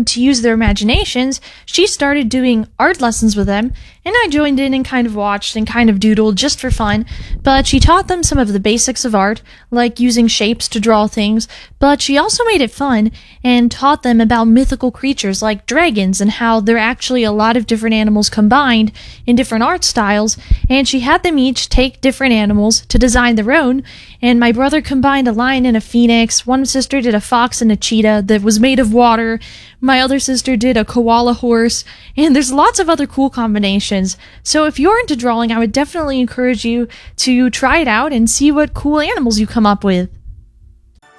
them to use their imaginations, she started doing art lessons with them, and I joined in and kind of watched and kind of doodled just for fun. But she taught them some of the basics of art, like using shapes to draw things, but she also made it fun and taught them about mythical creatures like dragons and how they're actually a lot of different animals combined in different art styles, and she had them each take different animals to design their own, and my brother combined a lion and a phoenix, one sister did a fox and a cheetah that was made of water, my other sister did a koala horse, and there's lots of other cool combinations. So if you're into drawing, I would definitely encourage you to try it out and see what cool animals you come up with.